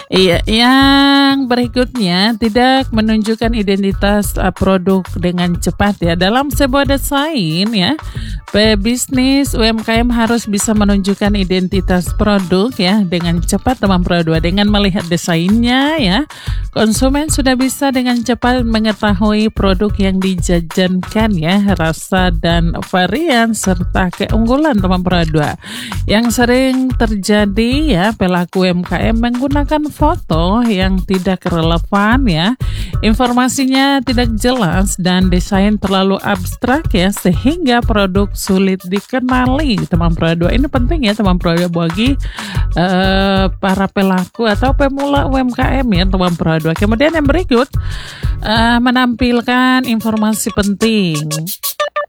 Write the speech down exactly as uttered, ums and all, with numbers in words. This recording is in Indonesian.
Iya, yang berikutnya tidak menunjukkan identitas uh, produk dengan cepat ya. Dalam sebuah desain ya, pebisnis U M K M harus bisa menunjukkan identitas produk ya dengan cepat teman Pro dua. Dengan melihat desainnya ya, konsumen sudah bisa dengan cepat mengetahui produk yang dijajankan ya, rasa dan varian serta keunggulan teman Pro dua. Yang sering terjadi ya, pelaku U M K M menggunakan foto yang tidak relevan ya, informasinya tidak jelas dan desain terlalu abstrak ya, sehingga produk sulit dikenali teman Pro dua. Ini penting ya teman Pro dua bagi uh, para pelaku atau pemula U M K M ya teman Pro dua. Kemudian yang berikut uh, menampilkan informasi penting.